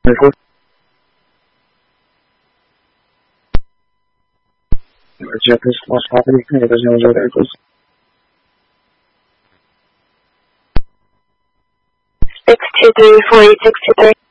Record. Check this lost property. It doesn't know where it goes. 623-4863.